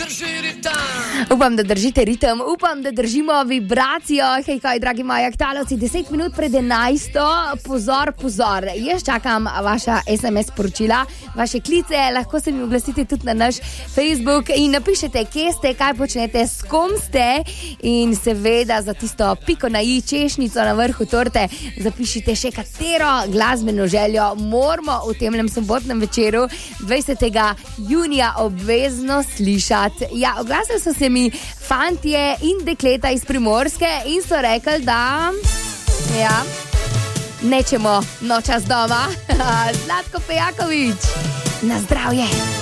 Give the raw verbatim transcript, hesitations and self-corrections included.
Upam, da držite ritem, upam, da držimo vibracijo. Hej, kaj, dragi moji aktualci, deset minut pred enajsto, pozor, pozor. Jaz čakam vaša es em es sporočila, vaše klice, lahko se mi oglasite tudi na naš Facebook in napišete, kje ste, kaj počnete, s kom ste in seveda za tisto piko na i, češnjico na vrhu torte, zapišite še katero glasbeno željo moramo v temnem sobotnem večeru dvajsetega junija obvezno slišati. Ja, oglasili so se mi fantje in dekleta iz Primorske in so rekli, da ja, nečemo nočas doma. Zlatko Pejaković, na zdravje.